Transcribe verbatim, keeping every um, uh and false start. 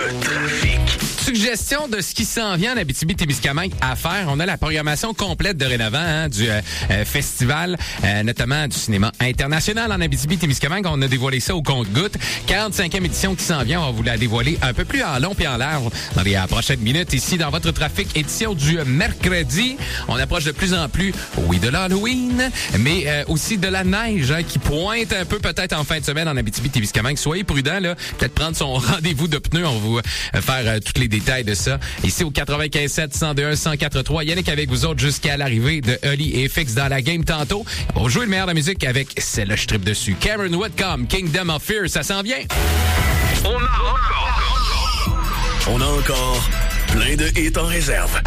Le trafic. Suggestion de ce qui s'en vient en Abitibi-Témiscamingue à faire. On a la programmation complète de Rénovant hein, du euh, euh, festival, euh, notamment du cinéma international en Abitibi-Témiscamingue. On a dévoilé ça au compte-gouttes. quarante-cinquième édition qui s'en vient. On va vous la dévoiler un peu plus en long et en large dans les euh, prochaines minutes. Ici, dans votre trafic, édition du mercredi. On approche de plus en plus, oui, de l'Halloween, mais euh, aussi de la neige hein, qui pointe un peu peut-être en fin de semaine en Abitibi-Témiscamingue. Soyez prudents, là. Peut-être prendre son rendez-vous de pneus. On va vous euh, faire euh, toutes les détails de ça. Ici au quatre-vingt-quinze sept, cent deux un, cent quatre trois. Yannick avec vous autres jusqu'à l'arrivée de Oli et Fix dans la game tantôt. On va jouer le meilleur de la musique avec celle-là, je tripe dessus. Cameron Whitcomb, Kingdom of Fear, ça s'en vient. On a encore. On a encore plein de hits en réserve.